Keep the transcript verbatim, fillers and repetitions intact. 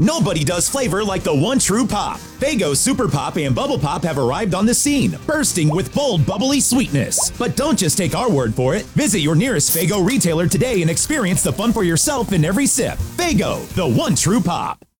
Nobody does flavor like the one true pop. Faygo Super Pop and Bubble Pop have arrived on the scene, bursting with bold, bubbly sweetness. But don't just take our word for it. Visit your nearest Faygo retailer today and experience the fun for yourself in every sip. Faygo, the one true pop.